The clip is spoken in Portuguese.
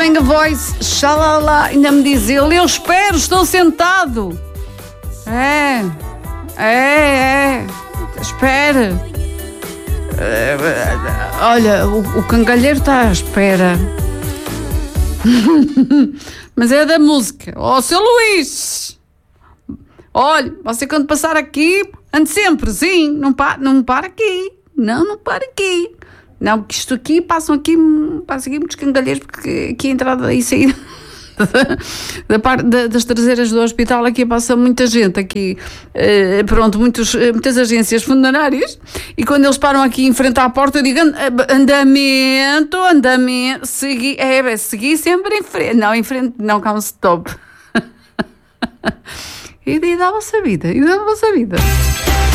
Joinga Voice, xalala, ainda me diz ele, eu espero, estou sentado. Espera. Olha, o cangalheiro está à espera. Mas é da música. Seu Luís! Olha, você quando passar aqui, ande sempre, sim, não para aqui. Não para aqui. Não, porque isto aqui, passam aqui muitos cangalheiros, porque aqui a entrada e saída das traseiras do hospital, aqui passa muita gente, aqui, muitas agências funerárias, e quando eles param aqui em frente à porta, eu digo, andamento, segui sempre em frente, não, cá um stop. E dá a vossa vida.